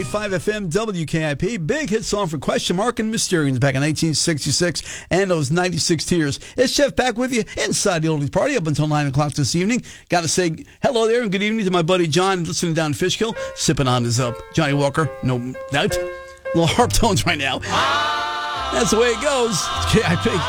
5 FM WKIP, big hit song for Question Mark and Mysterians back in 1966 and those 96 tears. It's Jeff back with you inside the Oldies Party up until 9 o'clock this evening. Got to say hello there and good evening to my buddy John listening down Fishkill, sipping on his Johnny Walker. No doubt. Little harp tones right now. That's the way it goes. KIP.